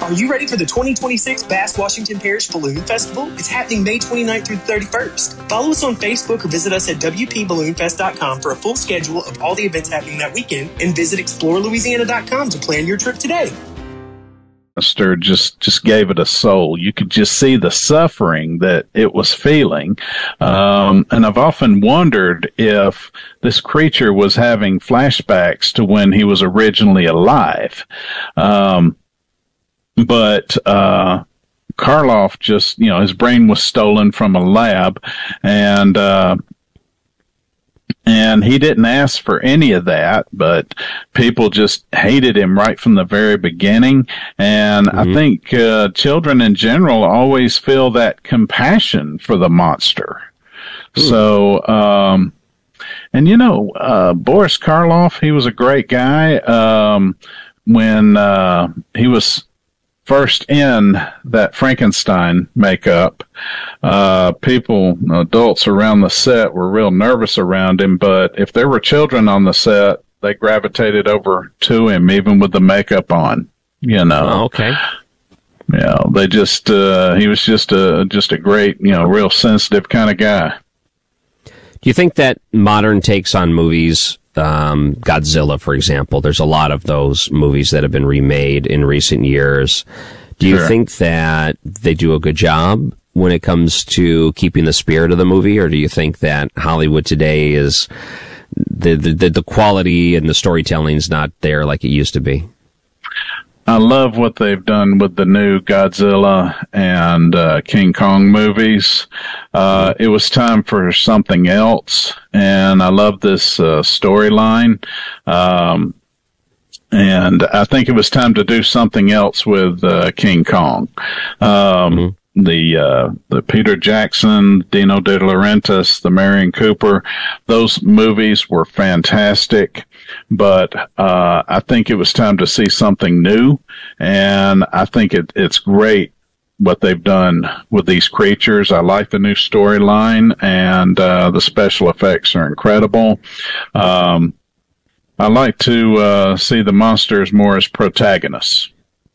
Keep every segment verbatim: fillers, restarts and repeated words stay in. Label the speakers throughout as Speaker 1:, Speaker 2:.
Speaker 1: Are you ready for the twenty twenty-six Bass Washington Parish Balloon Festival? It's happening May twenty-ninth through the thirty-first. Follow us on Facebook or visit us at w p balloon fest dot com for a full schedule of all the events happening that weekend, and visit explore louisiana dot com to plan your trip today.
Speaker 2: Just, just gave it a soul. You could just see the suffering that it was feeling. Um, and I've often wondered if this creature was having flashbacks to when he was originally alive. Um, But, uh, Karloff just, you know, his brain was stolen from a lab, and, uh, and he didn't ask for any of that, but people just hated him right from the very beginning. And mm-hmm. I think, uh, children in general always feel that compassion for the monster. Ooh. So, um, and you know, uh, Boris Karloff, he was a great guy. Um, when, uh, he was first in that Frankenstein makeup, uh, people, adults around the set were real nervous around him, but if there were children on the set, they gravitated over to him, even with the makeup on, you know.
Speaker 3: Oh, okay.
Speaker 2: Yeah, they just, uh, he was just a, just a great, you know, real sensitive kind of guy.
Speaker 3: Do you think that modern takes on movies, Um, Godzilla, for example, there's a lot of those movies that have been remade in recent years. Do you
Speaker 2: Sure.
Speaker 3: think that they do a good job when it comes to keeping the spirit of the movie, or do you think that Hollywood today is the the, the quality and the storytelling is not there like it used to be?
Speaker 2: I love what they've done with the new Godzilla and uh, King Kong movies. Uh, it was time for something else, and I love this uh, storyline. Um, and I think it was time to do something else with uh, King Kong. Um, mm-hmm. The uh, the Peter Jackson, Dino De Laurentiis, the Marion Cooper, those movies were fantastic. But uh, I think it was time to see something new, and I think it, it's great what they've done with these creatures. I like the new storyline, and uh, the special effects are incredible. Um, I like to uh, see the monsters more as protagonists.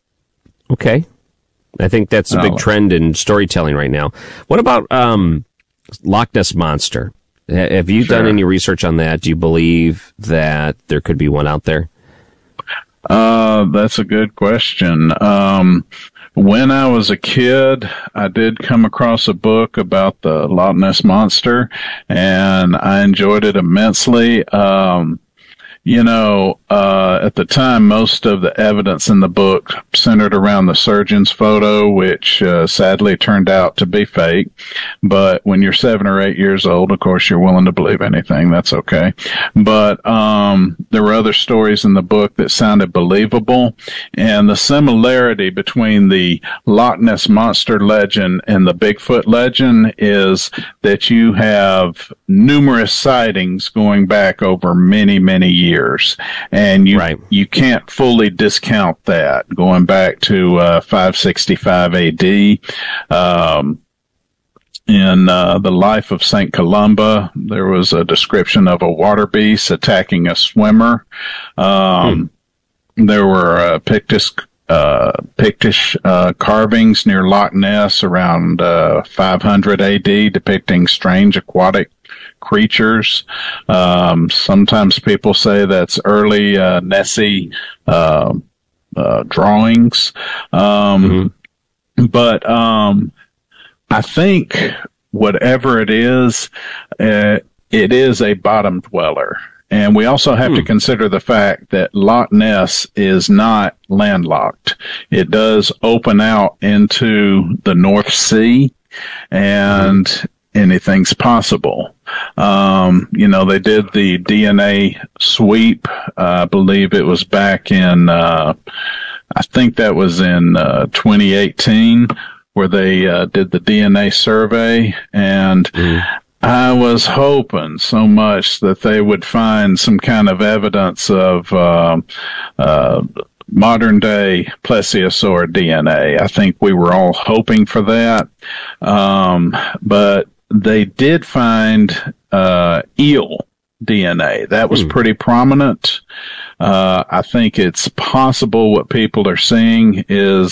Speaker 3: Okay. I think that's a big trend in storytelling right now. What about um, Loch Ness Monster? Have you
Speaker 2: Sure.
Speaker 3: done any research on that? Do you believe that there could be one out there?
Speaker 2: Uh, that's a good question. Um, when I was a kid, I did come across a book about the Loch Ness Monster, and I enjoyed it immensely. Um, You know, uh, at the time, most of the evidence in the book centered around the surgeon's photo, which uh, sadly turned out to be fake. But when you're seven or eight years old, of course, you're willing to believe anything. That's okay. But um, there were other stories in the book that sounded believable. And the similarity between the Loch Ness Monster legend and the Bigfoot legend is that you have numerous sightings going back over many, many years. Years, and you
Speaker 3: right.
Speaker 2: you can't fully discount that going back to uh, five sixty-five A D. Um, in uh, the life of Saint Columba, there was a description of a water beast attacking a swimmer. Um, hmm. There were uh, Pictish uh, Pictish uh, carvings near Loch Ness around uh, five hundred A D depicting strange aquatic creatures. Um, sometimes people say that's early uh, Nessie uh, uh, drawings. Um, mm-hmm. But um, I think whatever it is, uh, it is a bottom dweller. And we also have hmm. to consider the fact that Loch Ness is not landlocked. It does open out into the North Sea, and mm-hmm. anything's possible. Um, you know, they did the D N A sweep. Uh, I believe it was back in, uh, I think that was in uh, twenty eighteen, where they uh, did the D N A survey. And mm. I was hoping so much that they would find some kind of evidence of uh, uh, modern day plesiosaur D N A. I think we were all hoping for that. Um, but they did find uh, eel D N A. That was hmm. pretty prominent. Uh, I think it's possible what people are seeing is